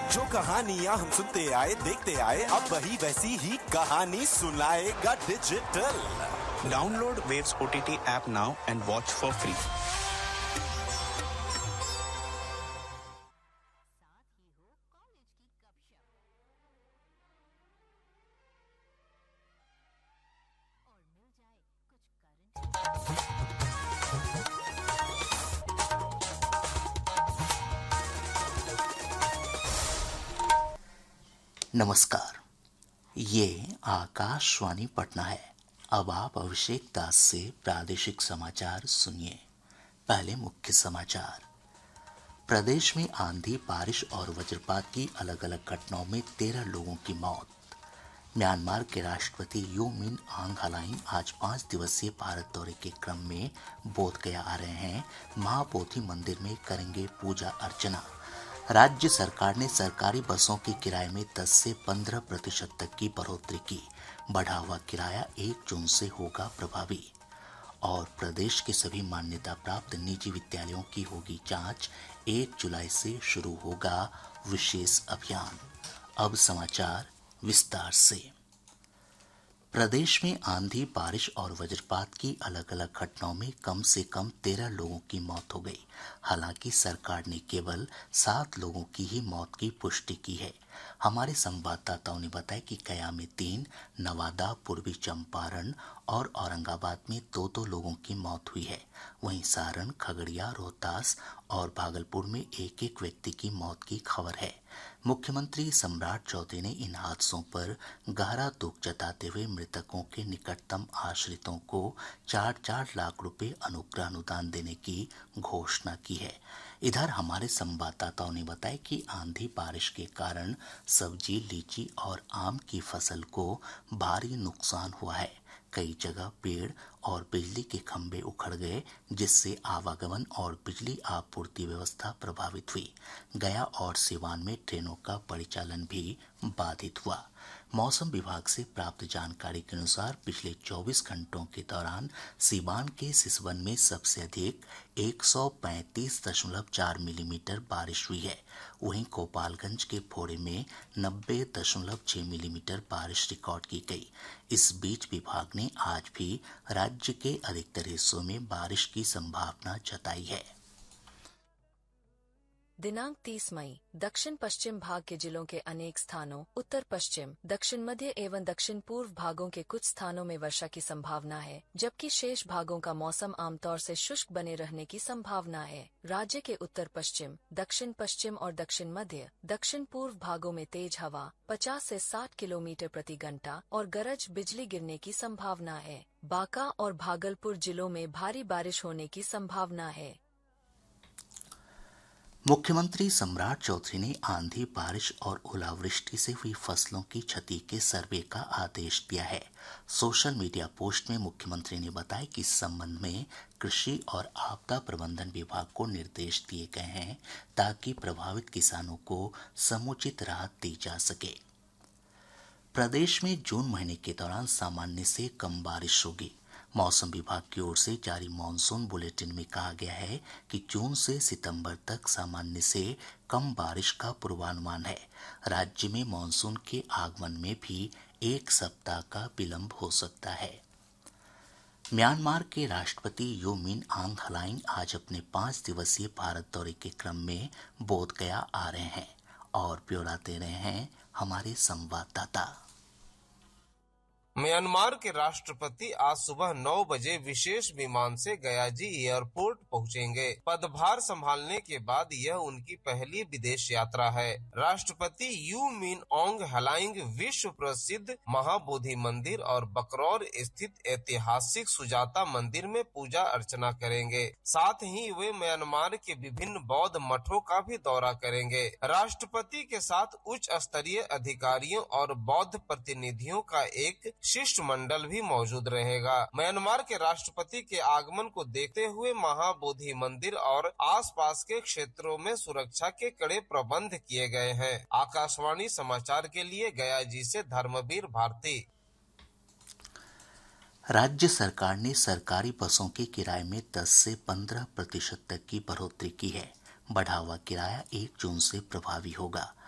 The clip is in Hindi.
जो कहानियां हम सुनते आए देखते आए, अब वही वैसी ही कहानी सुनाएगा digital. Download Waves OTT app now and watch for free. नमस्कार, ये आकाशवाणी पटना है। अब आप अभिषेक दास से प्रादेशिक समाचार सुनिए। पहले मुख्य समाचार। प्रदेश में आंधी, बारिश और वज्रपात की अलग अलग घटनाओं में 13 लोगों की मौत। म्यांमार के राष्ट्रपति यू मिन आंग हलाइंग आज 5 दिवसीय भारत दौरे के क्रम में बोधगया आ रहे हैं। महाबोधि मंदिर में करेंगे पूजा अर्चना। राज्य सरकार ने सरकारी बसों के किराए में 10 से 15% तक की बढ़ोतरी की। बढ़ा हुआ किराया 1 जून से होगा प्रभावी। और प्रदेश के सभी मान्यता प्राप्त निजी विद्यालयों की होगी जांच। 1 जुलाई से शुरू होगा विशेष अभियान। अब समाचार विस्तार से। प्रदेश में आंधी, बारिश और वज्रपात की अलग अलग घटनाओं में कम से कम 13 लोगों की मौत हो गई। हालांकि सरकार ने केवल 7 लोगों की ही मौत की पुष्टि की है। हमारे संवाददाताओं ने बताया कि गया में 3, नवादा, पूर्वी चंपारण और औरंगाबाद में 2-2 लोगों की मौत हुई है। वहीं सारण, खगड़िया, रोहतास और भागलपुर में 1-1 व्यक्ति की मौत की खबर है। मुख्यमंत्री सम्राट चौधरी ने इन हादसों पर गहरा दुख जताते हुए मृतकों के निकटतम आश्रितों को 4-4 लाख रुपए अनुग्रह अनुदान देने की घोषणा की है। इधर हमारे संवाददाताओं ने बताया कि आंधी बारिश के कारण सब्जी, लीची और आम की फसल को भारी नुकसान हुआ है। कई जगह पेड़ और बिजली के खंभे उखड़ गए, जिससे आवागमन और बिजली आपूर्ति व्यवस्था प्रभावित हुई। गया और सिवान में ट्रेनों का परिचालन भी बाधित हुआ। मौसम विभाग से प्राप्त जानकारी के अनुसार पिछले 24 घंटों के दौरान सिवान के सिसवन में सबसे अधिक 135.4 मिलीमीटर बारिश हुई है। वहीं गोपालगंज के फोड़े में 90.6 मिलीमीटर बारिश रिकॉर्ड की गई। इस बीच विभाग ने आज भी राज्य के अधिकतर हिस्सों में बारिश की संभावना जताई है। दिनांक 30 मई दक्षिण पश्चिम भाग के जिलों के अनेक स्थानों, उत्तर पश्चिम, दक्षिण मध्य एवं दक्षिण पूर्व भागों के कुछ स्थानों में वर्षा की संभावना है, जबकि शेष भागों का मौसम आमतौर से शुष्क बने रहने की संभावना है। राज्य के उत्तर पश्चिम, दक्षिण पश्चिम और दक्षिण मध्य, दक्षिण पूर्व भागों में तेज हवा 50 से 60 किलोमीटर प्रति घंटा और गरज बिजली गिरने की संभावना है। बांका और भागलपुर जिलों में भारी बारिश होने की संभावना है। मुख्यमंत्री सम्राट चौधरी ने आंधी, बारिश और ओलावृष्टि से हुई फसलों की क्षति के सर्वे का आदेश दिया है। सोशल मीडिया पोस्ट में मुख्यमंत्री ने बताया कि इस संबंध में कृषि और आपदा प्रबंधन विभाग को निर्देश दिए गए हैं, ताकि प्रभावित किसानों को समुचित राहत दी जा सके। प्रदेश में जून महीने के दौरान सामान्य से कम बारिश होगी। मौसम विभाग की ओर से जारी मानसून बुलेटिन में कहा गया है कि जून से सितंबर तक सामान्य से कम बारिश का पूर्वानुमान है। राज्य में मानसून के आगमन में भी 1 सप्ताह का विलंब हो सकता है। म्यांमार के राष्ट्रपति यू मिन आंग हलाइंग आज अपने 5 दिवसीय भारत दौरे के क्रम में बोधगया आ रहे हैं। और ब्यौरा दे रहे हैं हमारे संवाददाता। म्यांमार के राष्ट्रपति आज सुबह 9 बजे विशेष विमान से गयाजी एयरपोर्ट पहुंचेंगे। पदभार संभालने के बाद यह उनकी पहली विदेश यात्रा है। राष्ट्रपति यू मिन आंग हलाइंग विश्व प्रसिद्ध महाबोधि मंदिर और बकरौर स्थित ऐतिहासिक सुजाता मंदिर में पूजा अर्चना करेंगे। साथ ही वे म्यांमार के विभिन्न बौद्ध मठों का भी दौरा करेंगे। राष्ट्रपति के साथ उच्च स्तरीय अधिकारियों और बौद्ध प्रतिनिधियों का एक शिष्टमंडल भी मौजूद रहेगा। म्यांमार के राष्ट्रपति के आगमन को देखते हुए महाबोधि मंदिर और आसपास के क्षेत्रों में सुरक्षा के कड़े प्रबंध किए गए हैं। आकाशवाणी समाचार के लिए गया जी से धर्मवीर भारती। राज्य सरकार ने सरकारी बसों के किराए में 10 से 15% तक की बढ़ोतरी की है। बढ़ा हुआ किराया 1 जून से प्रभावी होगा।